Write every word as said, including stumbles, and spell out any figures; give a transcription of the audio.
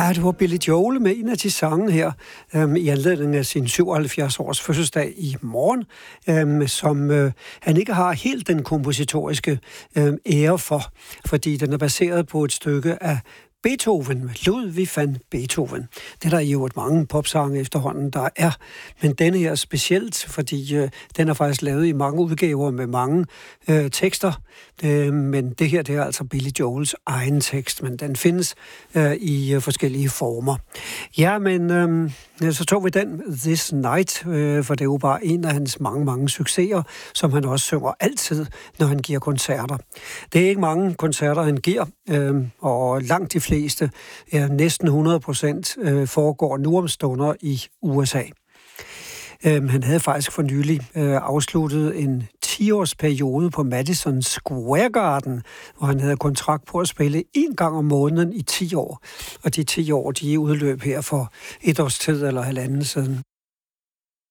Ja, det var Billy Joel med en af de sange her, øhm, i anledning af sin syvoghalvfjerds års fødselsdag i morgen, øhm, som øh, han ikke har helt den kompositoriske øhm, ære for, fordi den er baseret på et stykke af Beethoven, Ludwig van Beethoven. Det er der jo et mange popsange efterhånden, der er. Men denne her er specielt, fordi øh, den er faktisk lavet i mange udgaver med mange øh, tekster. Øh, men det her, det er altså Billy Joels egen tekst, men den findes øh, i øh, forskellige former. Ja, men øh, så tog vi den This Night, øh, for det er jo bare en af hans mange, mange succeser, som han også synger altid, når han giver koncerter. Det er ikke mange koncerter, han giver, øh, og langt de fleste, ja, næsten hundrede procent, øh, foregår nu om stunder i U S A. Øh, han havde faktisk for nylig øh, afsluttet en ti-års periode på Madison Square Garden, hvor han havde kontrakt på at spille en gang om måneden i ti år. Og de ti år, de er udløb her for et års tid eller halvanden siden.